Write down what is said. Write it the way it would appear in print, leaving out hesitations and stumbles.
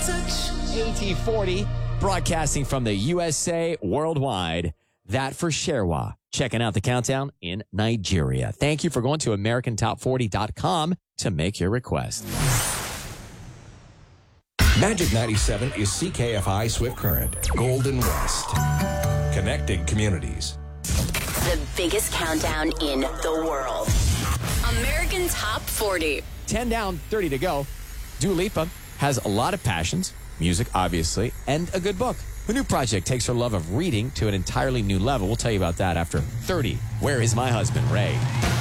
AT40, broadcasting from the USA worldwide. That for Sherwa. Checking out the countdown in Nigeria. Thank you for going to AmericanTop40.com to make your request. Magic 97 is CKFI Swift Current, Golden West. Connecting communities. The biggest countdown in the world. American Top 40. 10 down, 30 to go. Dua Lipa has a lot of passions, music obviously, and a good book. Her new project takes her love of reading to an entirely new level. We'll tell you about that after 30. Where is my husband, Ray?